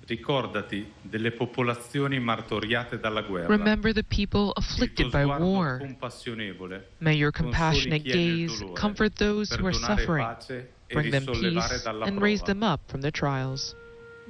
Ricordati delle popolazioni martoriate dalla guerra. Remember the people afflicted by war. Compassionevole, May your consoli compassionate chi è nel gaze dolore, comfort those who are per donare suffering, pace e bring them risollevare peace, dalla and raise prova. them up from their trials.